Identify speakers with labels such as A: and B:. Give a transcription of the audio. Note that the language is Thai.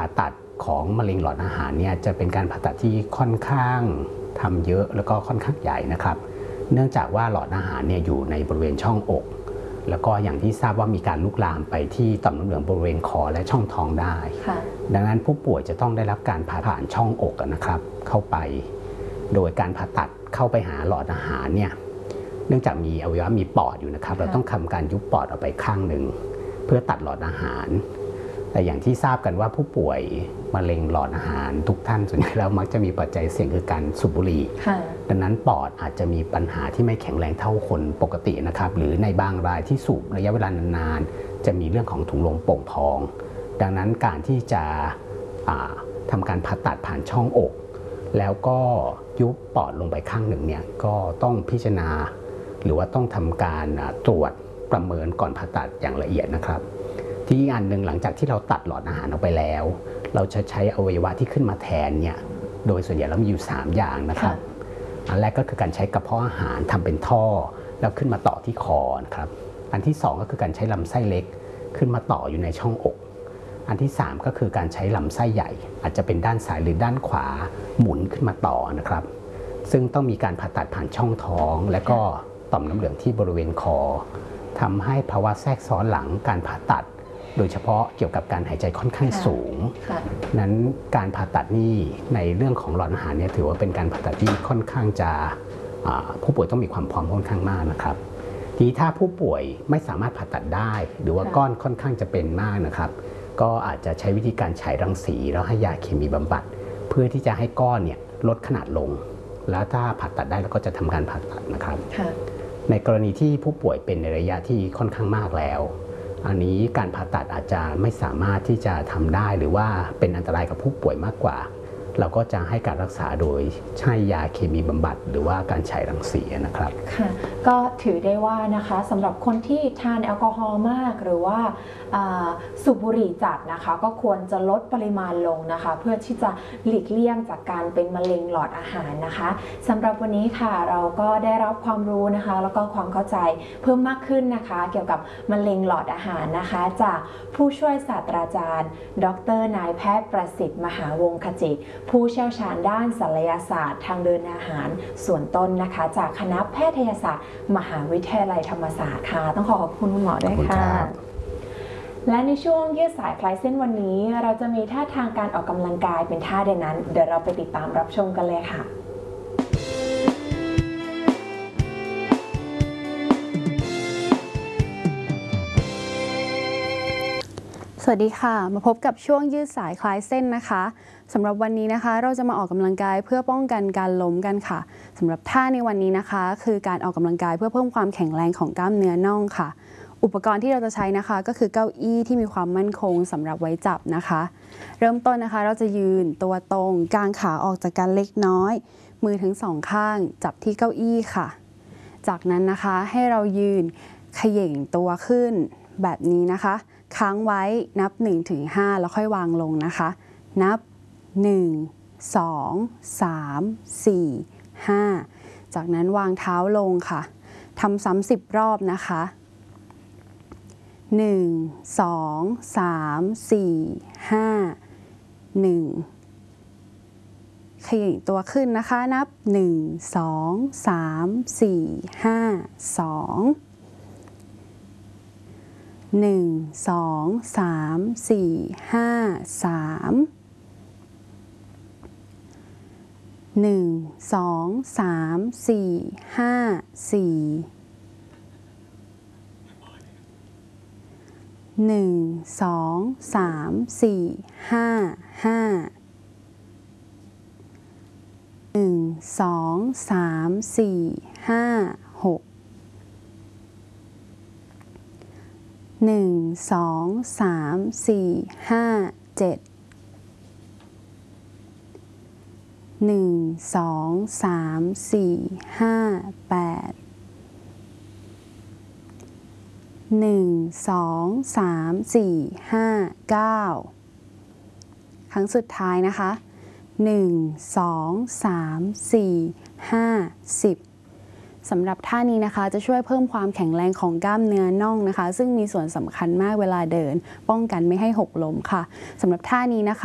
A: ตัดของมะเร็งหลอดอาหารเนี่ยจะเป็นการผ่าตัดที่ค่อนข้างทำเยอะแล้วก็ค่อนข้างใหญ่นะครับเนื่องจากว่าหลอดอาหารเนี่ยอยู่ในบริเวณช่องอกแล้วก็อย่างที่ทราบว่ามีการลุกลามไปที่ต่อมน้ำเหลืองบริเวณคอและช่องท้องได้ดังนั้นผู้ป่วยจะต้องได้รับการผ่านช่องอกนะครับเข้าไปโดยการผ่าตัดเข้าไปหาหลอดอาหารเนี่ยเนื่องจากมีอวัยวะมีปอดอยู่นะครับเราต้องทำการยุบปอดออกไปข้างหนึ่งเพื่อตัดหลอดอาหารแต่อย่างที่ทราบกันว่าผู้ป่วยมะเร็งหลอดอาหารทุกท่านส่วนใหญ่แล้วมักจะมีปัจจัยเสี่ยงคือการสูบบุหรี่ดังนั้นปอดอาจจะมีปัญหาที่ไม่แข็งแรงเท่าคนปกตินะครับหรือในบางรายที่สูบระยะเวลานานๆจะมีเรื่องของถุงลมโป่งพองดังนั้นการที่จะทำการผ่าตัดผ่านช่องอกแล้วก็ยุบปอดลงไปข้างหนึ่งเนี่ยก็ต้องพิจารณาหรือว่าต้องทำการตรวจประเมินก่อนผ่าตัดอย่างละเอียดนะครับที่อีกอันหนึ่งหลังจากที่เราตัดหลอดอาหารออกไปแล้วเราจะใช้อวัยวะที่ขึ้นมาแทนเนี่ยโดยส่วนใหญ่แล้วมีอยู่3อย่างนะครับอันแรกก็คือการใช้กระเพาะอาหารทำเป็นท่อแล้วขึ้นมาต่อที่คอนะครับอันที่2ก็คือการใช้ลำไส้เล็กขึ้นมาต่ออยู่ในช่องอกอันที่3ก็คือการใช้ลำไส้ใหญ่อาจจะเป็นด้านซ้ายหรือด้านขวาหมุนขึ้นมาต่อนะครับซึ่งต้องมีการผ่าตัดผ่านช่องท้องและก็ต่อมน้ำเหลืองที่บริเวณคอทำให้ภาวะแทรกซ้อนหลังการผ่าตัดโดยเฉพาะเกี่ยวกับการหายใจค่อนข้างสูงนั้นการผ่าตัดนี่ในเรื่องของหลอดอาหารเนี่ยถือว่าเป็นการผ่าตัดที่ค่อนข้างจะผู้ป่วยต้องมีความพร้อมค่อนข้างมากนะครับทีนี้ถ้าผู้ป่วยไม่สามารถผ่าตัดได้หรือว่าก้อนค่อนข้างจะเป็นมากนะครับก็อาจจะใช้วิธีการฉายรังสีแล้วให้ยาเคมีบำบัดเพื่อที่จะให้ก้อนเนี่ยลดขนาดลงแล้วถ้าผ่าตัดได้เราก็จะทำการผ่าตัดนะครับในกรณีที่ผู้ป่วยเป็นในระยะที่ค่อนข้างมากแล้วอันนี้การผ่าตัดอาจจะไม่สามารถที่จะทำได้หรือว่าเป็นอันตรายกับผู้ป่วยมากกว่าเราก็จะให้การรักษาโดยใช้ยาเคมีบำบัดหรือว่าการฉายรังสีนะครับ
B: ค่ะก็ถือได้ว่านะคะสำหรับคนที่ทานแอลกอฮอล์มากหรือว่าสูบบุหรี่จัดนะคะก็ควรจะลดปริมาณลงนะคะเพื่อที่จะหลีกเลี่ยงจากการเป็นมะเร็งหลอดอาหารนะคะสำหรับวันนี้ค่ะเราก็ได้รับความรู้นะคะแล้วก็ความเข้าใจเพิ่มมากขึ้นนะคะเกี่ยวกับมะเร็งหลอดอาหารนะคะจากผู้ช่วยศาสตราจารย์ดร.นายแพทย์ประสิทธิ์มหาวงศ์ขจิตผู้เชี่ยวชาญด้านศัลยศาสตร์ทางเดินอาหารส่วนต้นนะคะจากคณะแพทยศาสตร์มหาวิทยาลัยธรรมศาสตร์ค่ะต้องขอบคุณคุณหมอด้วยค่ะและในช่วงยืดสายคลายเส้นวันนี้เราจะมีท่าทางการออกกำลังกายเป็นท่าใดนั้นเดี๋ยวเราไปติดตามรับชมกันเลยค่ะ
C: สวัสดีค่ะมาพบกับช่วงยืดสายคลายเส้นนะคะสำหรับวันนี้นะคะเราจะมาออกกำลังกายเพื่อป้องกันการล้มกันค่ะสำหรับท่าในวันนี้นะคะคือการออกกำลังกายเพื่อเพิ่มความแข็งแรงของกล้ามเนื้อน่องค่ะอุปกรณ์ที่เราจะใช้นะคะก็คือเก้าอี้ที่มีความมั่นคงสำหรับไว้จับนะคะเริ่มต้นนะคะเราจะยืนตัวตรงกางขาออกจากกันเล็กน้อยมือทั้งสองข้างจับที่เก้าอี้ค่ะจากนั้นนะคะให้เรายืนเขย่งตัวขึ้นแบบนี้นะคะค้างไว้นับ 1-5 แล้วค่อยวางลงนะคะนับ 1 2 3 4 5 จากนั้นวางเท้าลงค่ะทำซ้ำ10 รอบนะคะ1 2 3 4 5 1เขย่งตัวขึ้นนะคะนับ 1 2 3 4 5 2 1 2 3 4 5 3 1 2 3 4 5 4 1 2 3 4 5 5 1 2 3 4 5 6 1 2 3 4 5 7 1 2 3 4 5 8 1 2 3 4 5 9 ครั้งสุดท้ายนะคะ1 2 3 4 5 10สำหรับท่านี้นะคะจะช่วยเพิ่มความแข็งแรงของกล้ามเนื้อน่องนะคะซึ่งมีส่วนสำคัญมากเวลาเดินป้องกันไม่ให้หกล้มค่ะสำหรับท่านี้นะคะ